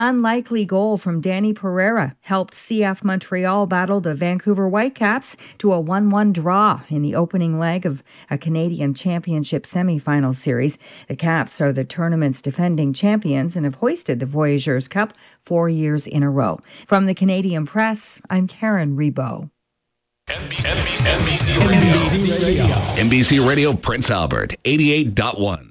Unlikely goal from Danny Pereira helped CF Montreal battle the Vancouver Whitecaps to a 1-1 draw in the opening leg of a Canadian Championship semifinal series. The Caps are the tournament's defending champions and have hoisted the Voyageurs Cup 4 years in a row. From the Canadian Press, I'm Karen Rebo. NBC Radio. NBC Radio Prince Albert, 88.1.